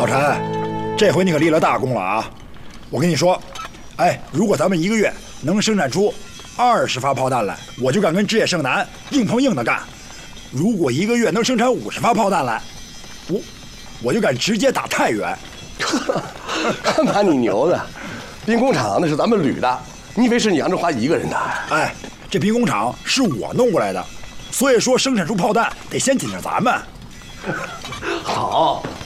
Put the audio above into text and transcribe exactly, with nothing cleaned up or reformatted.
老陈，这回你可立了大功了啊！我跟你说，哎，如果咱们一个月能生产出二十发炮弹来，我就敢跟职业盛南硬碰硬的干；如果一个月能生产五十发炮弹来，我我就敢直接打太原。 干嘛你牛的？兵工厂那是咱们旅的，你以为是你杨振华一个人的？ 哎，这兵工厂是我弄过来的，所以说生产出炮弹得先紧着咱们。 好，